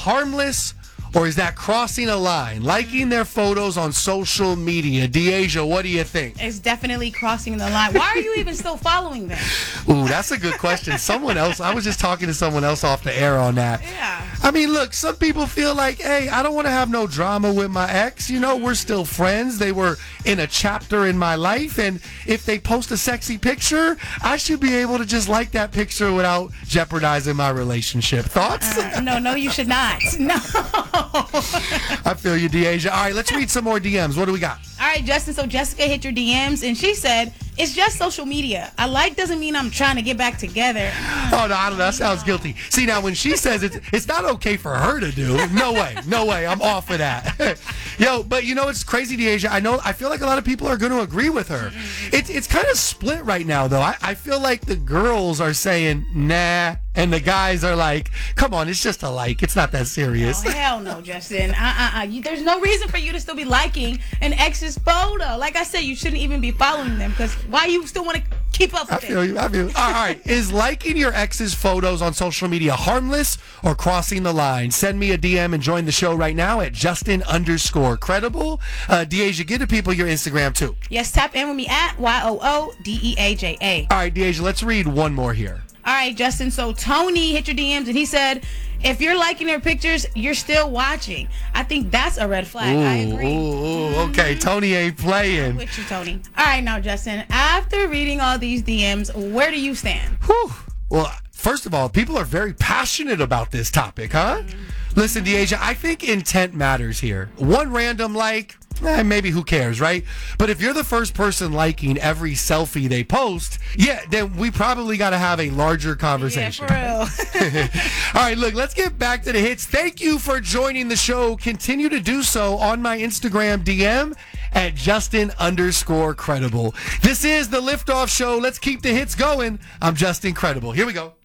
harmless or is that crossing a line? Liking their photos on social media. Deasia, what do you think? It's definitely crossing the line. Why are you even still following them? Ooh, that's a good question. Someone else, I was just talking to someone else off the air on that. Yeah. I mean, look, some people feel like, hey, I don't want to have no drama with my ex. You know, we're still friends. They were in a chapter in my life. And if they post a sexy picture, I should be able to just like that picture without jeopardizing my relationship. Thoughts? No, you should not. No. I feel you, Deasia. All right, let's read some more DMs. What do we got? All right, Justin. So Jessica hit your DMs, and she said, it's just social media. I like doesn't mean I'm trying to get back together. Oh, no, I don't know. That sounds guilty. See, now, when she says it's not okay for her to do. No way. I'm off of that. Yo, but you know, it's crazy, Deasia. I feel like a lot of people are going to agree with her. It's kind of split right now, though. I feel like the girls are saying, nah, and the guys are like, come on, it's just a like. It's not that serious. Oh, hell no, Justin. There's no reason for you to still be liking an ex's photo. Like I said, you shouldn't even be following them, because why you still want to keep up with it? I feel you. All right. Is liking your ex's photos on social media harmless or crossing the line? Send me a DM and join the show right now at Justin_credible. Deasia, give the people your Instagram too. Yes, tap in with me at YOODEAJA. All right, Deasia, let's read one more here. All right, Justin. So Tony hit your DMs and he said, if you're liking their pictures, you're still watching. I think that's a red flag. I agree. Okay. Tony ain't playing. I'm with you, Tony. All right, now, Justin, after reading all these DMs, where do you stand? Whew. Well, first of all, people are very passionate about this topic, huh? Listen, Deasia, I think intent matters here. One random like, maybe who cares, right? But if you're the first person liking every selfie they post, then we probably got to have a larger conversation. Yeah, for real. All right, look, let's get back to the hits. Thank you for joining the show. Continue to do so on my Instagram DM at Justin_credible. This is the Liftoff Show. Let's keep the hits going. I'm Justin Credible. Here we go.